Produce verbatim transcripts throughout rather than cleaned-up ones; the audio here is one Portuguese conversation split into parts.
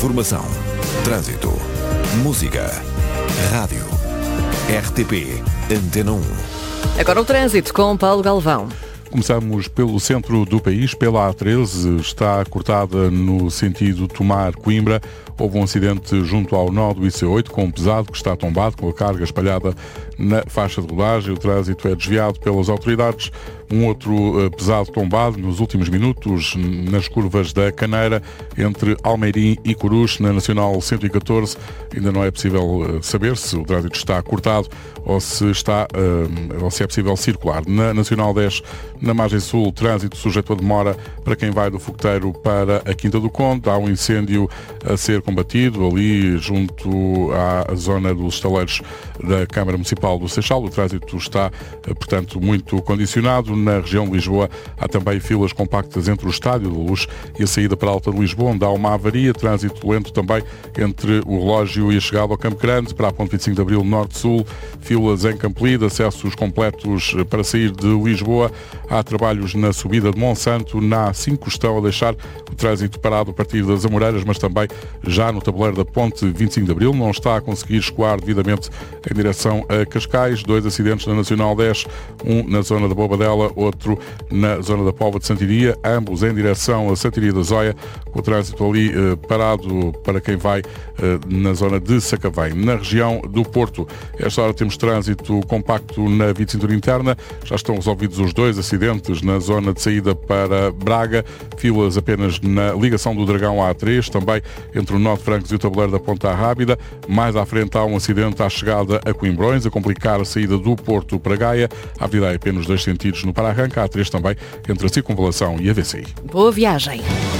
Informação, trânsito, música, rádio, R T P, Antena um. Agora o trânsito com Paulo Galvão. Começamos pelo centro do país, pela A treze, está cortada no sentido Tomar-Coimbra. Houve um acidente junto ao nó do I C oito com um pesado que está tombado, com a carga espalhada na faixa de rodagem. O trânsito é desviado pelas autoridades. Um outro uh, pesado tombado nos últimos minutos nas curvas da Caneira, entre Almeirim e Coruche, na Nacional cento e catorze. Ainda não é possível uh, saber se o trânsito está cortado ou se, está, uh, ou se é possível circular. Na Nacional dez, na margem sul, trânsito sujeito a demora para quem vai do Fogoteiro para a Quinta do Conde. Há um incêndio a ser combatido ali junto à zona dos estaleiros da Câmara Municipal do Seixal. O trânsito está, portanto, muito condicionado. Na região de Lisboa há também filas compactas entre o Estádio da Luz e a saída para a Alta de Lisboa, onde há uma avaria. Trânsito lento também entre o relógio e a chegada ao Campo Grande, para a Ponte vinte e cinco de Abril Norte-Sul. Filas em Campolide, acessos completos para sair de Lisboa. Há trabalhos na subida de Monsanto. Na A cinco estão a deixar o trânsito parado a partir das Amoreiras, mas também já no tabuleiro da Ponte vinte e cinco de Abril. Não está a conseguir escoar devidamente em direção a Cascais. Dois acidentes na Nacional dez, um na zona da Bobadela, outro na zona da Póvoa de Santiria, ambos em direção a Santiria da Zóia, com o trânsito ali eh, parado para quem vai eh, na zona de Sacavém. Na região do Porto, esta hora temos trânsito compacto na via de cintura interna. Já estão resolvidos os dois acidentes na zona de saída para Braga. Filas apenas na ligação do Dragão à A três, também entre o nó de Francos e o tabuleiro da Ponta Rábida. Mais à frente há um acidente à chegada a Coimbrões, a complicar a saída do Porto para Gaia. A avenida é apenas dois sentidos no para-arranca. A A três também entre a Circunvalação e a V C I. Boa viagem.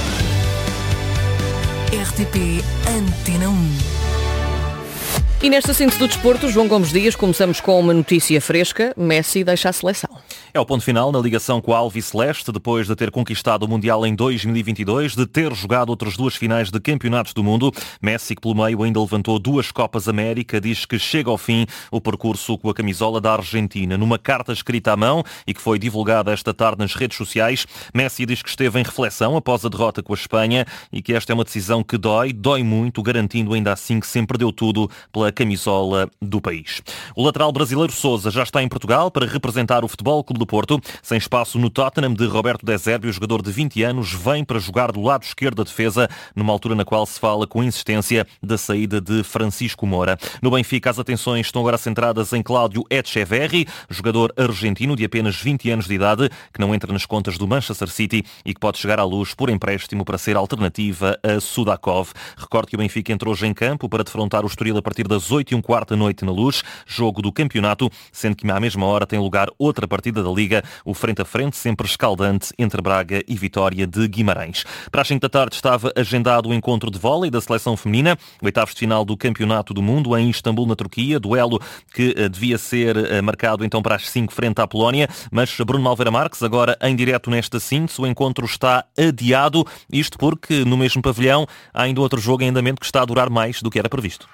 R T P Antena um. E nesta síntese do desporto, João Gomes Dias, começamos com uma notícia fresca. Messi deixa a seleção. É o ponto final na ligação com a Alviceleste, depois de ter conquistado o Mundial em dois mil e vinte e dois, de ter jogado outras duas finais de campeonatos do mundo. Messi, que pelo meio ainda levantou duas Copas América, diz que chega ao fim o percurso com a camisola da Argentina. Numa carta escrita à mão e que foi divulgada esta tarde nas redes sociais, Messi diz que esteve em reflexão após a derrota com a Espanha e que esta é uma decisão que dói, dói muito, garantindo ainda assim que sempre deu tudo pela camisola do país. O lateral brasileiro Sousa já está em Portugal para representar o Futebol Clube do Porto. Sem espaço no Tottenham de Roberto De Zerbi, o jogador de vinte anos vem para jogar do lado esquerdo da defesa, numa altura na qual se fala com insistência da saída de Francisco Moura. No Benfica, as atenções estão agora centradas em Cláudio Echeverri, jogador argentino de apenas vinte anos de idade, que não entra nas contas do Manchester City e que pode chegar à Luz por empréstimo para ser alternativa a Sudakov. Recordo que o Benfica entrou hoje em campo para defrontar o Estoril a partir das oito e um quarto da noite na Luz, jogo do campeonato, sendo que à mesma hora tem lugar outra partida da Liga, o frente a frente, sempre escaldante, entre Braga e Vitória de Guimarães. Para as cinco da tarde estava agendado o encontro de vôlei da seleção feminina, oitavos de final do Campeonato do Mundo em Istambul, na Turquia, duelo que uh, devia ser uh, marcado então para as cinco frente à Polónia, mas Bruno Malveira Marques, agora em direto nesta síntese, o encontro está adiado, isto porque no mesmo pavilhão há ainda outro jogo em andamento que está a durar mais do que era previsto.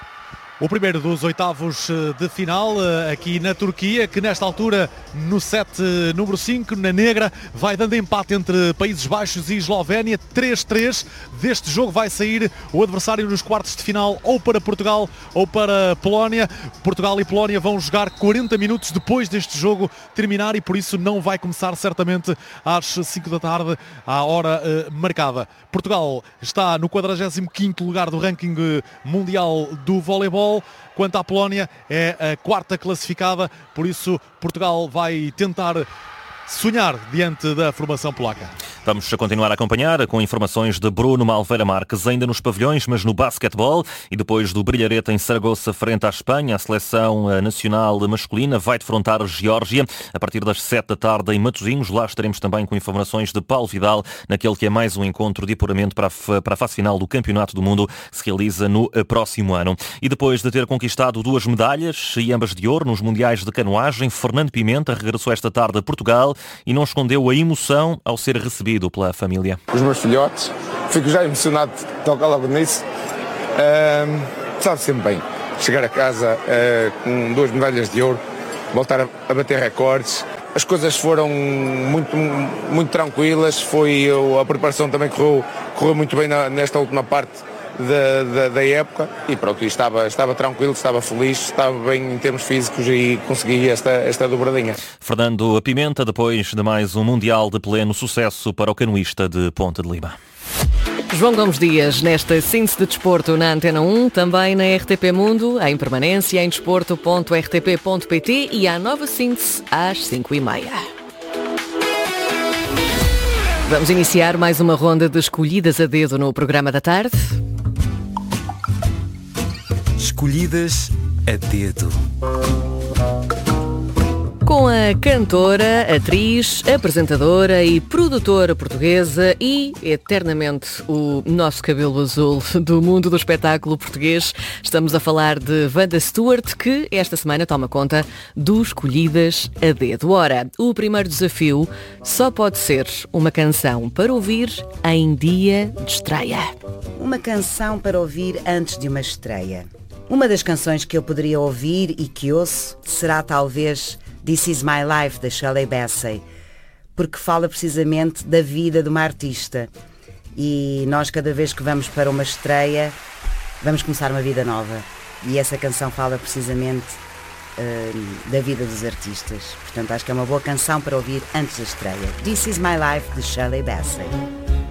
O primeiro dos oitavos de final aqui na Turquia, que nesta altura no set número cinco, na negra, vai dando empate entre Países Baixos e Eslovénia, três a três. Deste jogo vai sair o adversário nos quartos de final ou para Portugal ou para Polónia. Portugal e Polónia vão jogar quarenta minutos depois deste jogo terminar e por isso não vai começar certamente às cinco da tarde, à hora uh, marcada. Portugal está no quadragésimo quinto lugar do ranking mundial do voleibol. Quanto à Polónia, é a quarta classificada, por isso Portugal vai tentar sonhar diante da formação polaca. Vamos a continuar a acompanhar com informações de Bruno Malveira Marques, ainda nos pavilhões, mas no basquetebol, e depois do brilharete em Saragoça frente à Espanha, a seleção nacional masculina vai defrontar a Geórgia a partir das sete da tarde em Matosinhos. Lá estaremos também com informações de Paulo Vidal, naquele que é mais um encontro de apuramento para a, para a fase final do Campeonato do Mundo, que se realiza no próximo ano. E depois de ter conquistado duas medalhas, e ambas de ouro, nos Mundiais de Canoagem, Fernando Pimenta regressou esta tarde a Portugal e não escondeu a emoção ao ser recebido pela família. Os meus filhotes, fico já emocionado de tocar logo nisso. Uh, sabe sempre bem, chegar a casa uh, com duas medalhas de ouro, voltar a, a bater recordes. As coisas foram muito, muito tranquilas, foi, a preparação também correu, correu muito bem na, nesta última parte da, da, da época e pronto, e estava, estava tranquilo, estava feliz, estava bem em termos físicos e consegui esta, esta dobradinha. Fernando Pimenta, depois de mais um Mundial de pleno sucesso para o canoísta de Ponte de Lima. João Gomes Dias, nesta síntese de desporto na Antena um, também na R T P Mundo, em permanência em desporto ponto r t p ponto p t e à nova síntese às cinco e meia. Vamos iniciar mais uma ronda de escolhidas a dedo no programa da tarde. Escolhidas a dedo. Com a cantora, atriz, apresentadora e produtora portuguesa e, eternamente, o nosso cabelo azul do mundo do espetáculo português, estamos a falar de Wanda Stewart, que esta semana toma conta do Escolhidas a Dedo. Ora, o primeiro desafio só pode ser uma canção para ouvir em dia de estreia. Uma canção para ouvir antes de uma estreia. Uma das canções que eu poderia ouvir e que ouço será talvez This Is My Life, da Shirley Bassey, porque fala precisamente da vida de uma artista e nós cada vez que vamos para uma estreia vamos começar uma vida nova e essa canção fala precisamente uh, da vida dos artistas, portanto acho que é uma boa canção para ouvir antes da estreia. This Is My Life, de Shirley Bassey.